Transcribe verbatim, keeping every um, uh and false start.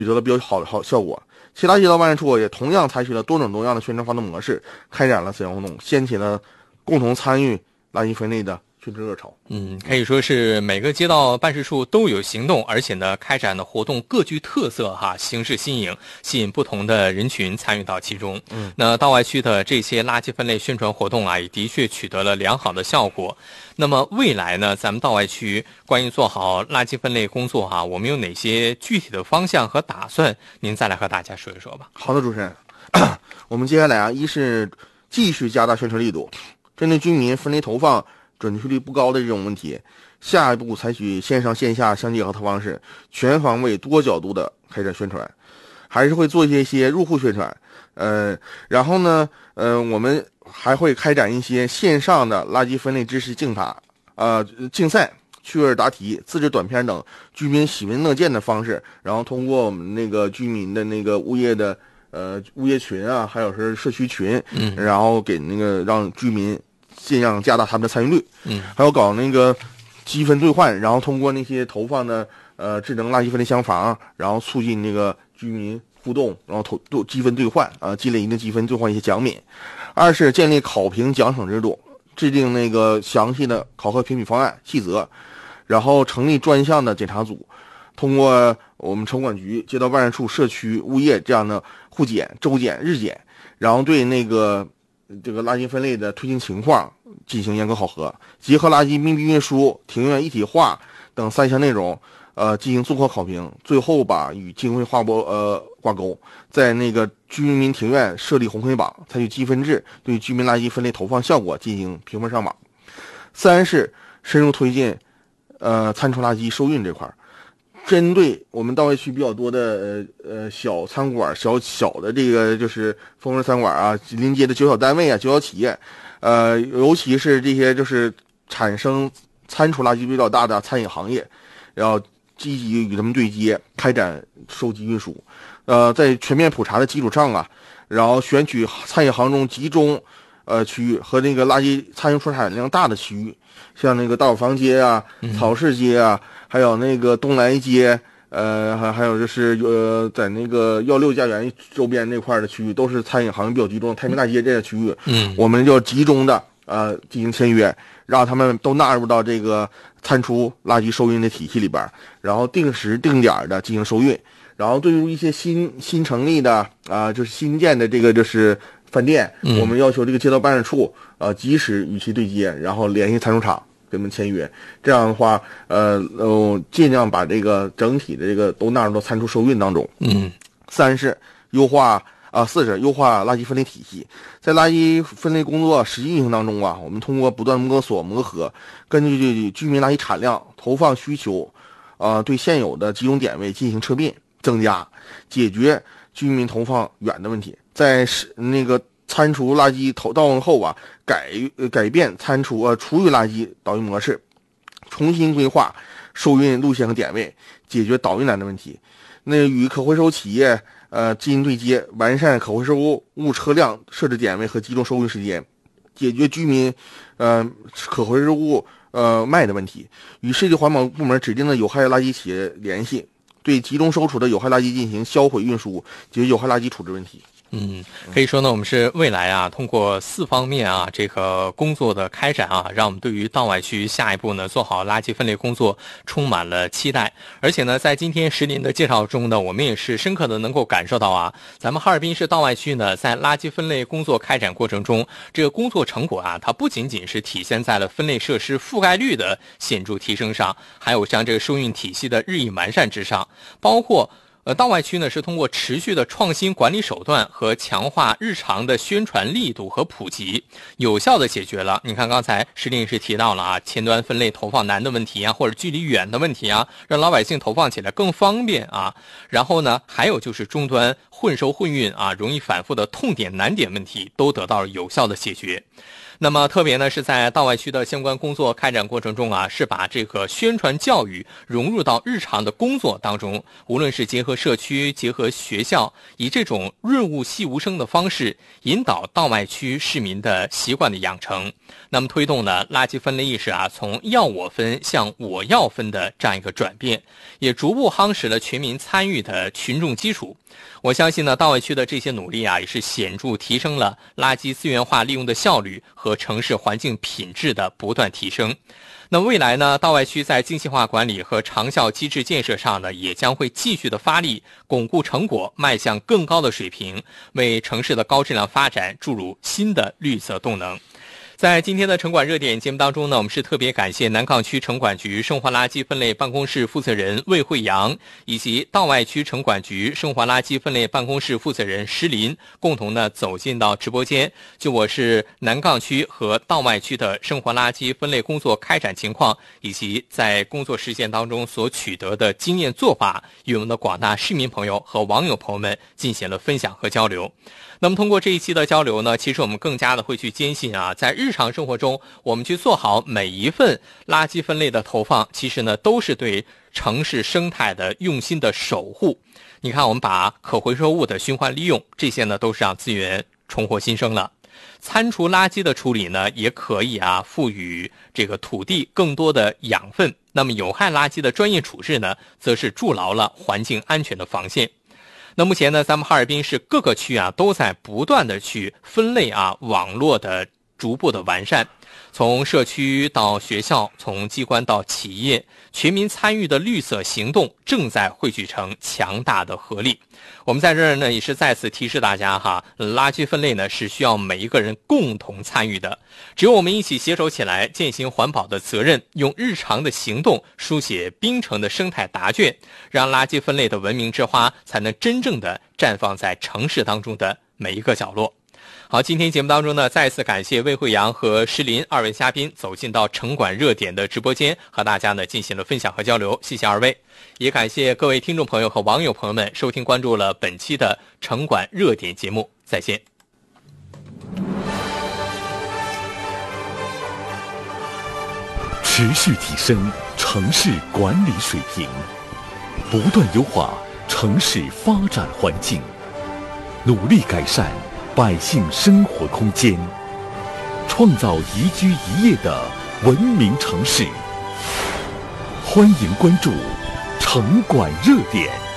取得了比较好的好效果。其他街道办事处也同样采取了多种多样的宣传发动模式，开展了此项活动，掀起了共同参与垃圾分类的宣传热潮。 嗯，可以说是每个街道办事处都有行动，而且呢，开展的活动各具特色哈，形式新颖，吸引不同的人群参与到其中。 嗯， 那道外区的这些垃圾分类宣传活动啊，也的确取得了良好的效果。那么未来呢，咱们道外区关于做好垃圾分类工作哈，我们有哪些具体的方向和打算？您再来和大家说一说吧。 好的，主持人，我们接下来啊，一是继续加大宣传力度，针对居民分类投放准确率不高的这种问题，下一步采取线上线下相结合的方式，全方位多角度的开展宣传，还是会做一些一些入户宣传，呃，然后呢，呃，我们还会开展一些线上的垃圾分类知识竞答，呃，竞赛、趣味答题、自制短片等居民喜闻乐见的方式，然后通过我们那个居民的那个物业的呃物业群啊，还有是社区群， 嗯， 然后给那个让居民尽量加大他们的参与率， 嗯， 还有搞那个积分兑换，然后通过那些投放的呃智能垃圾分类箱房，然后促进那个居民互动，然后投兑积分兑换啊、呃，积累一定积分兑换一些奖品。二是建立考评奖惩制度，制定那个详细的考核评比方案细则，然后成立专项的检查组，通过我们城管局、街道办事处、社区、物业这样的互检、周检、日检，然后对那个这个垃圾分类的推进情况进行严格考核，结合垃圾密闭运输、庭院一体化等三项内容，呃，进行综合考评，最后把与经费划拨呃挂钩，在那个居民庭院设立红黑榜，采取积分制，对居民垃圾分类投放效果进行评分上榜。三是深入推进呃餐厨垃圾收运这块，针对我们道外区比较多的呃呃小餐馆、小小的这个就是风味餐馆啊，临街的小小单位啊、小小企业，呃，尤其是这些就是产生餐厨垃圾比较大的餐饮行业，然后积极与他们对接，开展收集运输。呃，在全面普查的基础上啊，然后选取餐饮行中集中呃区域和那个垃圾餐饮出产量大的区域，像那个大伙房街啊、草市街啊，还有那个东来街，呃，还还有就是呃，在那个幺六家园周边那块的区域，都是餐饮行业比较集中，太平大街这些区域， 嗯， 我们就集中的呃进行签约，让他们都纳入到这个餐厨垃圾收运的体系里边，然后定时定点的进行收运。然后对于一些新新成立的啊、呃，就是新建的这个就是饭店， 嗯、 我们要求这个街道办事处呃及时与其对接，然后联系餐厨厂跟他们签约。这样的话，呃呃，尽量把这个整体的这个都纳入到餐厨收运当中。 嗯， 三是优化啊，四是优化垃圾分类体系。在垃圾分类工作实际运行当中啊，我们通过不断摸索磨合，根据居民垃圾产量、投放需求，啊、呃，对现有的集中点位进行测并。增加，解决居民投放远的问题，在那个餐厨垃圾投到后啊，改改变餐厨呃厨余垃圾导运模式，重新规划收运路线和点位，解决导运难的问题。那与可回收企业呃进行对接，完善可回收物车辆设置点位和集中收运时间，解决居民呃可回收物呃卖的问题。与市级环保部门指定的有害垃圾企业联系。对集中收储的有害垃圾进行销毁运输，解决有害垃圾处置问题。 嗯，可以说呢，我们是未来啊，通过四方面啊这个工作的开展啊，让我们对于道外区下一步呢做好垃圾分类工作充满了期待。而且呢，在今天石林的介绍中呢，我们也是深刻的能够感受到啊，咱们哈尔滨市道外区呢在垃圾分类工作开展过程中，这个工作成果啊，它不仅仅是体现在了分类设施覆盖率的显著提升上，还有像这个收运体系的日益完善之上，包括。呃，道外区呢是通过持续的创新管理手段和强化日常的宣传力度和普及，有效的解决了你看刚才石林也是提到了啊，前端分类投放难的问题啊，或者距离远的问题啊，让老百姓投放起来更方便啊。然后呢，还有就是终端混收混运啊，容易反复的痛点难点问题都得到了有效的解决。 那么特别呢是在道外区的相关工作开展过程中啊，是把这个宣传教育融入到日常的工作当中，无论是结合社区、结合学校，以这种润物细无声的方式，引导道外区市民的习惯的养成，那么推动呢垃圾分类意识啊，从要我分向我要分的这样一个转变，也逐步夯实了全民参与的群众基础。我相信呢，道外区的这些努力啊，也是显著提升了垃圾资源化利用的效率和城市环境品质的不断提升。那未来呢，道外区在精细化管理和长效机制建设上呢，也将会继续的发力，巩固成果，迈向更高的水平，为城市的高质量发展注入新的绿色动能。在今天的城管热点节目当中呢，我们是特别感谢南岗区城管局生活垃圾分类办公室负责人魏慧阳，以及道外区城管局生活垃圾分类办公室负责人石林，共同呢走进到直播间，就我市南岗区和道外区的生活垃圾分类工作开展情况，以及在工作实践当中所取得的经验做法，与我们的广大市民朋友和网友朋友们进行了分享和交流。那么通过这一期的交流呢，其实我们更加的会去坚信啊，在日常生活中我们去做好每一份垃圾分类的投放，其实呢都是对城市生态的用心的守护。你看，我们把可回收物的循环利用，这些呢都是让资源重获新生了。餐厨垃圾的处理呢，也可以啊赋予这个土地更多的养分。那么有害垃圾的专业处置呢，则是筑牢了环境安全的防线。那目前呢，咱们哈尔滨市各个区啊都在不断的去分类啊网络的逐步的完善，从社区到学校，从机关到企业，全民参与的绿色行动正在汇聚成强大的合力。我们在这儿呢也是再次提示大家哈，垃圾分类呢是需要每一个人共同参与的，只有我们一起携手起来，践行环保的责任，用日常的行动书写滨城的生态答卷，让垃圾分类的文明之花才能真正的绽放在城市当中的每一个角落。好，今天节目当中呢，再次感谢魏慧阳和石林二位嘉宾走进到城管热点的直播间，和大家呢进行了分享和交流，谢谢二位。也感谢各位听众朋友和网友朋友们收听关注了本期的城管热点节目，再见。 持续提升城市管理水平，不断优化城市发展环境，努力改善百姓生活空间，创造宜居宜业的文明城市。欢迎关注城管热点。